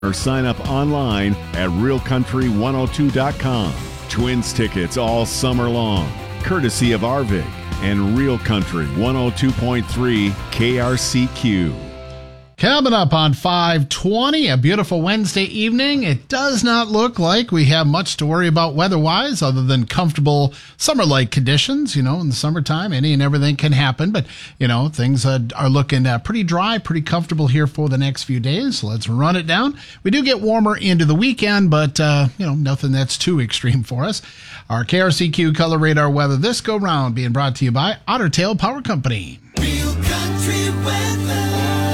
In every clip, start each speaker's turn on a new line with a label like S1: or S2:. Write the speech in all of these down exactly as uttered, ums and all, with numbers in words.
S1: Or sign up online at real country one oh two dot com. Twins tickets all summer long, courtesy of Arvig and Real Country one oh two point three K R C Q.
S2: Coming up on five twenty, a beautiful Wednesday evening. It does not look like we have much to worry about weather-wise other than comfortable summer-like conditions. You know, in the summertime, any and everything can happen. But, you know, things uh, are looking uh, pretty dry, pretty comfortable here for the next few days. So let's run it down. We do get warmer into the weekend, but, uh, you know, nothing that's too extreme for us. Our K R C Q Color Radar weather this go-round being brought to you by Otter Tail Power Company.
S3: Real country weather.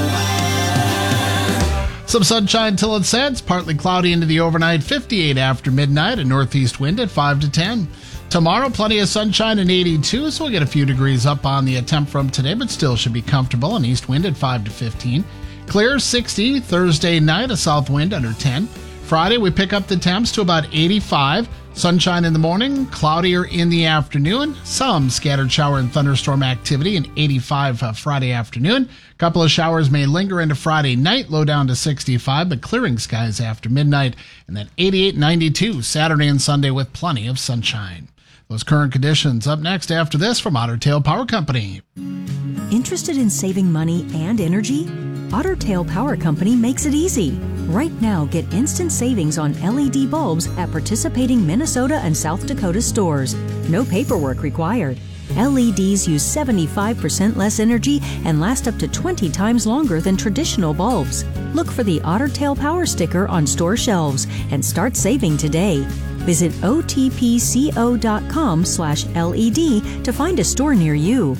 S2: Some sunshine till it sets, partly cloudy into the overnight, fifty-eight after midnight, a northeast wind at five to ten. Tomorrow, plenty of sunshine and eighty-two, so we'll get a few degrees up on the temp from today, but still should be comfortable, an east wind at five to fifteen. Clear, sixty. Thursday night, a south wind under ten. Friday, we pick up the temps to about eighty-five. Sunshine in the morning, cloudier in the afternoon. Some scattered shower and thunderstorm activity, and eighty-five uh, Friday afternoon. A couple of showers may linger into Friday night, low down to sixty-five, but clearing skies after midnight. And then eighty-eight, ninety-two Saturday and Sunday with plenty of sunshine. Those current conditions up next after this from Otter Tail Power Company.
S4: Interested in saving money and energy? Otter Tail Power Company makes it easy. Right now, get instant savings on L E D bulbs at participating Minnesota and South Dakota stores. No paperwork required. L E Ds use seventy-five percent less energy and last up to twenty times longer than traditional bulbs. Look for the Otter Tail Power sticker on store shelves and start saving today. Visit O T P C O dot com slash L E D to find a store near you.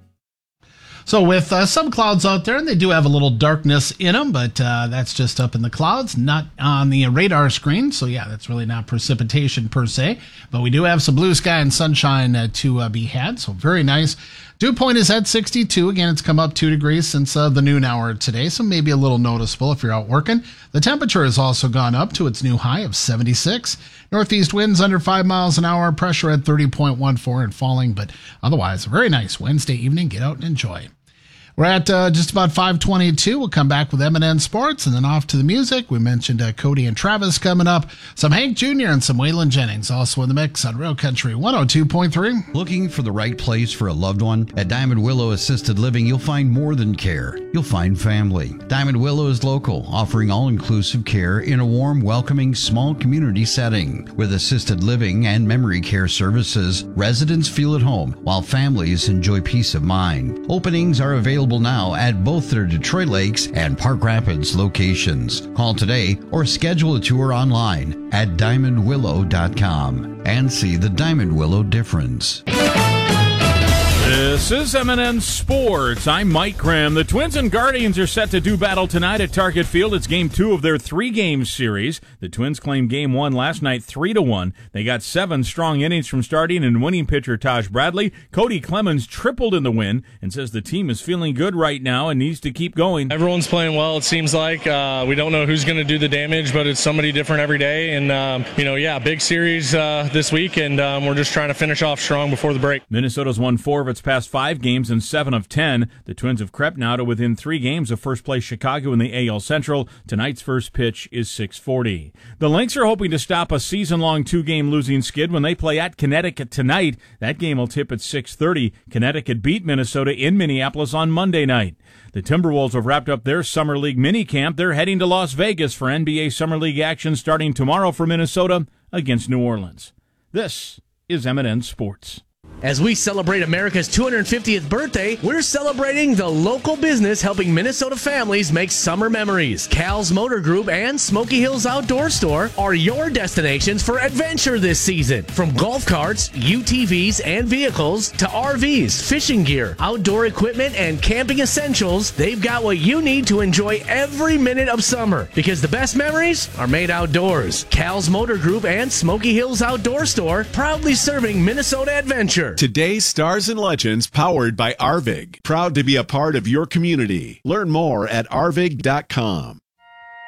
S2: So with uh, some clouds out there, and they do have a little darkness in them, but uh, that's just up in the clouds, not on the radar screen. So yeah, that's really not precipitation per se, but we do have some blue sky and sunshine uh, to uh, be had. So very nice. Dew point is at sixty-two. Again, it's come up two degrees since uh, the noon hour today, so maybe a little noticeable if you're out working. The temperature has also gone up to its new high of seventy-six. Northeast winds under five miles an hour, pressure at thirty point one four and falling, but otherwise a very nice Wednesday evening. Get out and enjoy. We're at uh, just about five twenty-two. We'll come back with M and N Sports and then off to the music. We mentioned uh, Cody and Travis coming up. Some Hank Junior and some Waylon Jennings also in the mix on Real Country one oh two point three.
S5: Looking for the right place for a loved one? At Diamond Willow Assisted Living, you'll find more than care. You'll find family. Diamond Willow is local, offering all-inclusive care in a warm, welcoming, small community setting. With assisted living and memory care services, residents feel at home while families enjoy peace of mind. Openings are available now at both their Detroit Lakes and Park Rapids locations. Call today or schedule a tour online at diamond willow dot com and see the Diamond Willow difference.
S6: This is M and N Sports. I'm Mike Graham. The Twins and Guardians are set to do battle tonight at Target Field. It's game two of their three-game series. The Twins claimed game one last night three to one. They got seven strong innings from starting and winning pitcher Taj Bradley. Cody Clemens tripled in the win and says the team is feeling good right now and needs to keep going.
S7: Everyone's playing well, it seems like. Uh, we don't know who's going to do the damage, but it's somebody different every day. And, um, you know, yeah, big series uh, this week, and um, we're just trying to finish off strong before the break.
S6: Minnesota's won four of its past five games and seven of ten. The Twins have crept now to within three games of first-place Chicago in the A L Central. Tonight's first pitch is six forty. The Lynx are hoping to stop a season-long two-game losing skid when they play at Connecticut tonight. That game will tip at six thirty. Connecticut beat Minnesota in Minneapolis on Monday night. The Timberwolves have wrapped up their Summer League minicamp. They're heading to Las Vegas for N B A Summer League action starting tomorrow for Minnesota against New Orleans. This is M and N Sports.
S8: As we celebrate America's two hundred fiftieth birthday, we're celebrating the local business helping Minnesota families make summer memories. Cal's Motor Group and Smoky Hills Outdoor Store are your destinations for adventure this season. From golf carts, U T Vs, and vehicles to R Vs, fishing gear, outdoor equipment, and camping essentials, they've got what you need to enjoy every minute of summer. Because the best memories are made outdoors. Cal's Motor Group and Smoky Hills Outdoor Store, proudly serving Minnesota adventure.
S1: Today's Stars and Legends, powered by Arvig. Proud to be a part of your community. Learn more at arvig dot com.